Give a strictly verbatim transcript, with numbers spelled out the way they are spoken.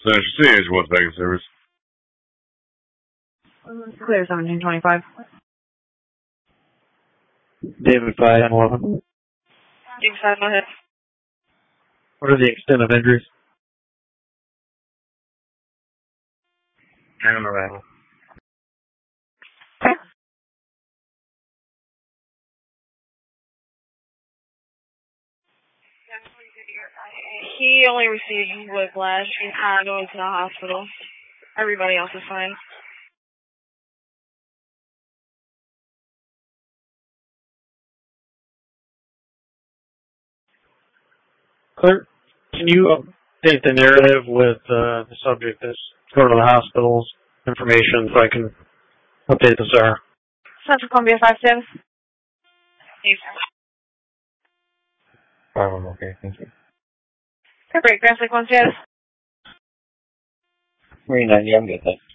That's C H one Vegas service. Clear seventeen twenty-five. David five and eleven. David five, go ahead. What are the extent of injuries? And around. He only received whiplash. He's not going to the hospital. Everybody else is fine. Clear. Can you update the narrative with uh, the subject that's going to the hospital's information so I can update the S A R? Central Columbia five seven. Five, I'm okay, thank you. Great, Grand Lake one seven. Marine nine, yeah, I'm good, thanks.